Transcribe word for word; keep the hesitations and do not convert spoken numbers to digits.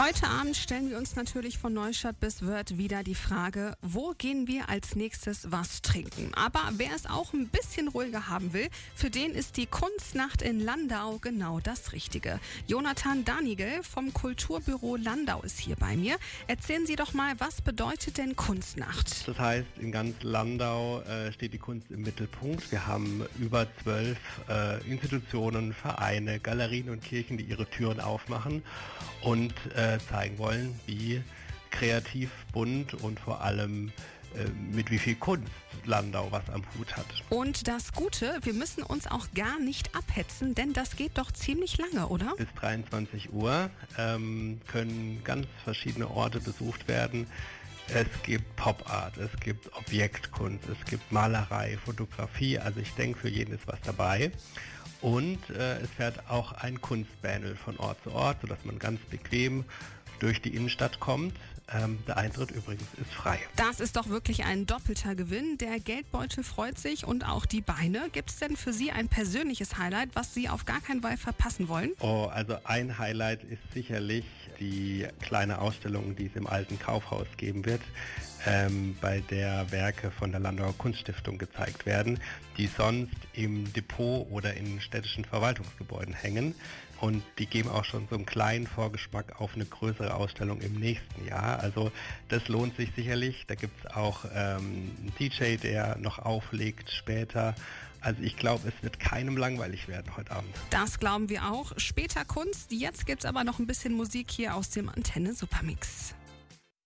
Heute Abend stellen wir uns natürlich von Neustadt bis Wörth wieder die Frage, wo gehen wir als nächstes was trinken? Aber wer es auch ein bisschen ruhiger haben will, für den ist die Kunstnacht in Landau genau das Richtige. Jonathan Danigel vom Kulturbüro Landau ist hier bei mir. Erzählen Sie doch mal, was bedeutet denn Kunstnacht? Das heißt, in ganz Landau äh, steht die Kunst im Mittelpunkt. Wir haben über zwölf äh, Institutionen, Vereine, Galerien und Kirchen, die ihre Türen aufmachen und äh, zeigen wollen, wie kreativ, bunt und vor allem äh, mit wie viel Kunst Landau was am Hut hat. Und das Gute, wir müssen uns auch gar nicht abhetzen, denn das geht doch ziemlich lange, oder? Bis dreiundzwanzig Uhr ähm, können ganz verschiedene Orte besucht werden. Es gibt Pop-Art, es gibt Objektkunst, es gibt Malerei, Fotografie, also ich denke, für jeden ist was dabei. Und äh, es fährt auch ein Kunstbähnel von Ort zu Ort, sodass man ganz bequem durch die Innenstadt kommt. Ähm, der Eintritt übrigens ist frei. Das ist doch wirklich ein doppelter Gewinn. Der Geldbeutel freut sich und auch die Beine. Gibt es denn für Sie ein persönliches Highlight, was Sie auf gar keinen Fall verpassen wollen? Oh, also ein Highlight ist sicherlich die kleine Ausstellung, die es im alten Kaufhaus geben wird, ähm, bei der Werke von der Landauer Kunststiftung gezeigt werden, die sonst im Depot oder in städtischen Verwaltungsgebäuden hängen. Und die geben auch schon so einen kleinen Vorgeschmack auf eine größere Ausstellung im nächsten Jahr. Also das lohnt sich sicherlich. Da gibt es auch ähm, einen D J, der noch auflegt später. Also ich glaube, es wird keinem langweilig werden heute Abend. Das glauben wir auch. Später Kunst. Jetzt gibt es aber noch ein bisschen Musik hier aus dem Antenne Supermix.